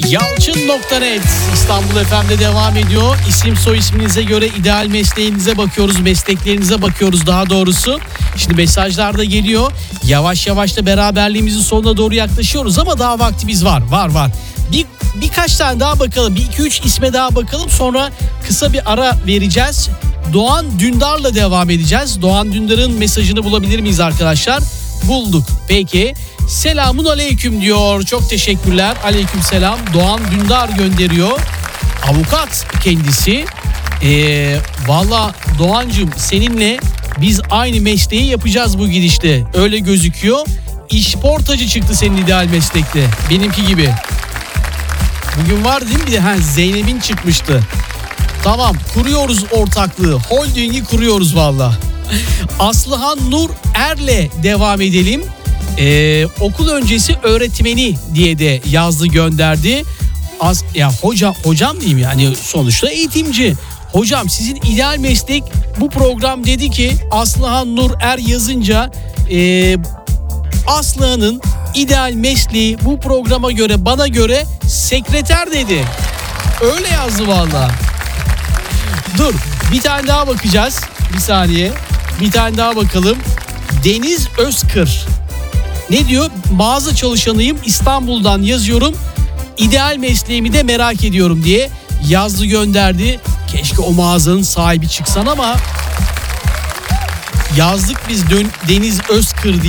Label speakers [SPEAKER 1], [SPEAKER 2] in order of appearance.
[SPEAKER 1] Yalçın.net İstanbul FM'de devam ediyor. İsim soy isminize göre ideal mesleğinize bakıyoruz. Mesleklerinize bakıyoruz daha doğrusu. Şimdi mesajlar da geliyor. Yavaş yavaş da beraberliğimizin sonuna doğru yaklaşıyoruz ama daha vaktimiz var. Var. Birkaç tane daha bakalım. 2-3 isme daha bakalım. Sonra kısa bir ara vereceğiz. Doğan Dündar'la devam edeceğiz. Doğan Dündar'ın mesajını bulabilir miyiz arkadaşlar? Bulduk. Peki. Selamun aleyküm diyor. Çok teşekkürler. Aleyküm selam. Doğan Dündar gönderiyor. Avukat kendisi. Valla Doğancığım seninle biz aynı mesleği yapacağız bu gidişte. Öyle gözüküyor. İşportacı çıktı senin ideal meslekte. Benimki gibi. Bugün var değil mi bir de? Zeynep'in çıkmıştı. Tamam, kuruyoruz ortaklığı. Holding'i kuruyoruz valla. Aslıhan Nur Er'le devam edelim. Okul öncesi öğretmeni diye de yazdı gönderdi. Hocam diyeyim yani sonuçta eğitimci. Hocam sizin ideal meslek bu program dedi ki Aslıhan Nur Er yazınca Aslıhan'ın ideal mesleği bu programa göre bana göre sekreter dedi. Öyle yazdı valla. Dur bir tane daha bakacağız. Bir saniye. Bir tane daha bakalım. Deniz Özkır. Ne diyor? Mağaza çalışanıyım, İstanbul'dan yazıyorum. İdeal mesleğimi de merak ediyorum diye yazdı gönderdi. Keşke o mağazanın sahibi çıksan ama yazdık biz Deniz Özkır diye.